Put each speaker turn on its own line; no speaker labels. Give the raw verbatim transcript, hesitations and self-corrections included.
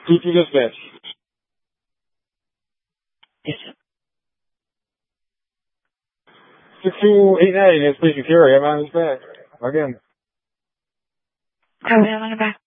T P dispatch.
Yes, sir.
six two eight nine is Station Carry. I'm on his back. Again.
Oh, we have on the back.